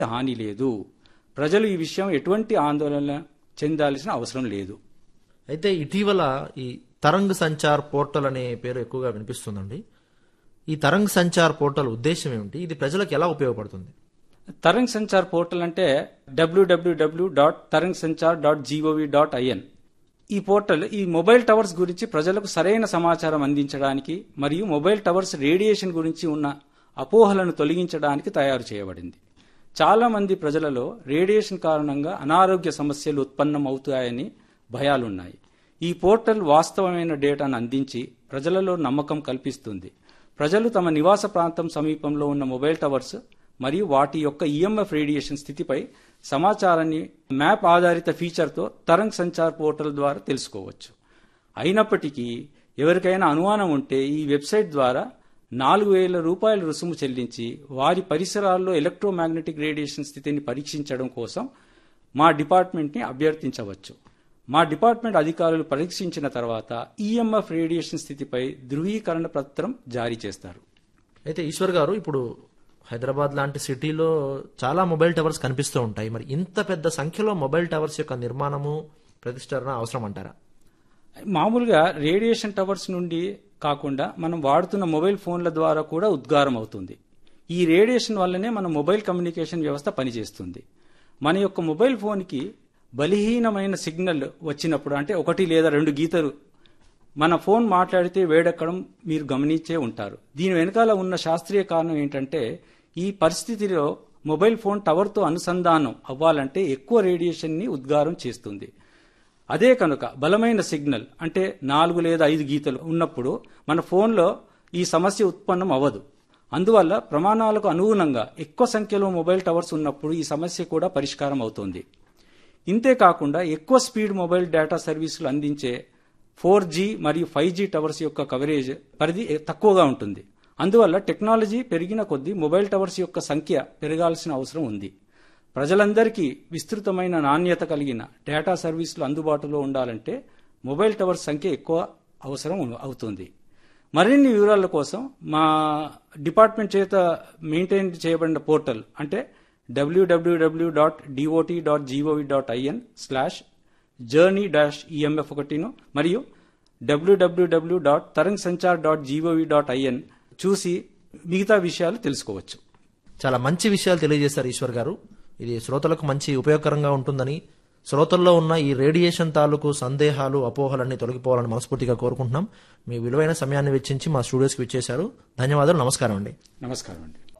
హాని లేదు. ప్రజలు ఈ విషయం ఎటువంటి ఆందోళన చెందాల్సిన అవసరం లేదు. అయితే ఇటీవల ఈ తరంగ్ సంచార్ పోర్టల్ అనే పేరు ఎక్కువగా వినిపిస్తుందండి. ఈ తరంగ్ సంచార్ పోర్టల్ ఉద్దేశం ఏమిటి? ఇది ప్రజలకు ఎలా ఉపయోగపడుతుంది? తరంగ్ సంచార్ పోర్టల్ అంటే www.tarangsanchar.gov.in. ఈ పోర్టల్ ఈ మొబైల్ టవర్స్ గురించి ప్రజలకు సరైన సమాచారం అందించడానికి మరియు మొబైల్ టవర్స్ రేడియేషన్ గురించి ఉన్న అపోహలను తొలగించడానికి తయారు చేయబడింది. చాలా మంది ప్రజలలో రేడియేషన్ కారణంగా అనారోగ్య సమస్యలు ఉత్పన్నమవుతాయని భయాలున్నాయి. ఈ పోర్టల్ వాస్తవమైన డేటాను అందించి ప్రజలలో నమ్మకం కల్పిస్తుంది. ప్రజలు తమ నివాస ప్రాంతం సమీపంలో ఉన్న మొబైల్ టవర్స్ మరియు వాటి యొక్క ఈఎంఎఫ్ రేడియేషన్ స్థితిపై సమాచారాన్ని మ్యాప్ ఆధారిత ఫీచర్తో తరంగ్ సంచార్ పోర్టల్ ద్వారా తెలుసుకోవచ్చు. అయినప్పటికీ ఎవరికైనా అనుమానం ఉంటే ఈ వెబ్సైట్ ద్వారా 4,000 రూపాయల రుసుము చెల్లించి వారి పరిసరాల్లో ఎలక్ట్రోమాగ్నెటిక్ రేడియేషన్ స్థితిని పరీక్షించడం కోసం మా డిపార్ట్మెంట్ని అభ్యర్థించవచ్చు. మా డిపార్ట్మెంట్ అధికారులు పరీక్షించిన తర్వాత ఈఎంఎఫ్ రేడియేషన్ స్థితిపై ధృవీకరణ పత్రం జారీ చేస్తారు. అయితే ఈశ్వర్ గారు, ఇప్పుడు హైదరాబాద్ లాంటి సిటీలో చాలా మొబైల్ టవర్స్ కనిపిస్తూ ఉంటాయి. మరి ఇంత పెద్ద సంఖ్యలో మొబైల్ టవర్స్ యొక్క నిర్మాణము, ప్రతిష్టరణ అవసరం అంటారా? మామూలుగా రేడియేషన్ టవర్స్ నుండి కాకుండా మనం వాడుతున్న మొబైల్ ఫోన్ల ద్వారా కూడా ఉద్గారం అవుతుంది. ఈ రేడియేషన్ వల్లనే మన మొబైల్ కమ్యూనికేషన్ వ్యవస్థ పనిచేస్తుంది. మన యొక్క మొబైల్ ఫోన్కి బలహీనమైన సిగ్నల్ వచ్చినప్పుడు, అంటే 1 లేదా 2 గీతలు మన ఫోన్ మాట్లాడితే వేడెక్కడం మీరు గమనించే ఉంటారు. దీని వెనకాల ఉన్న శాస్త్రీయ కారణం ఏంటంటే, ఈ పరిస్థితిలో మొబైల్ ఫోన్ టవర్తో అనుసంధానం అవ్వాలంటే ఎక్కువ రేడియేషన్ని ఉద్గారం చేస్తుంది. అదే కనుక బలమైన సిగ్నల్ అంటే 4 లేదా 5 గీతలు ఉన్నప్పుడు మన ఫోన్లో ఈ సమస్య ఉత్పన్నం అవ్వదు. అందువల్ల ప్రమాణాలకు అనుగుణంగా ఎక్కువ సంఖ్యలో మొబైల్ టవర్స్ ఉన్నప్పుడు ఈ సమస్య కూడా పరిష్కారం అవుతుంది. ఇంతేకాకుండా ఎక్కువ స్పీడ్ మొబైల్ డేటా సర్వీసులు అందించే 4G మరియు 5G టవర్స్ యొక్క కవరేజ్ పరిధి తక్కువగా ఉంటుంది. అందువల్ల టెక్నాలజీ పెరిగిన కొద్దీ మొబైల్ టవర్స్ యొక్క సంఖ్య పెరగాల్సిన అవసరం ఉంది. ప్రజలందరికీ విస్తృతమైన నాణ్యత కలిగిన డేటా సర్వీసులు అందుబాటులో ఉండాలంటే మొబైల్ టవర్స్ సంఖ్య ఎక్కువ అవసరం అవుతుంది. మరిన్ని వివరాల కోసం మా డిపార్ట్మెంట్ చేత మెయింటైన్ చేయబడిన పోర్టల్ అంటే www.dot.journey-emf1 మరియు www.tarangsanchar.gov.in చూసి మిగతా విషయాలు తెలుసుకోవచ్చు. చాలా మంచి విషయాలు తెలియజేశారు ఈశ్వర్ గారు. ఇది శ్రోతలకు మంచి ఉపయోగకరంగా ఉంటుందని, శ్రోతల్లో ఉన్న ఈ రేడియేషన్ తాలూకు సందేహాలు, అపోహలన్నీ తొలగిపోవాలని మనస్ఫూర్తిగా కోరుకుంటున్నాం. మీ విలువైన సమయాన్ని వెచ్చించి మా స్టూడియోస్కి విచ్చేశారు. ధన్యవాదాలు. నమస్కారం అండి. నమస్కారం అండి.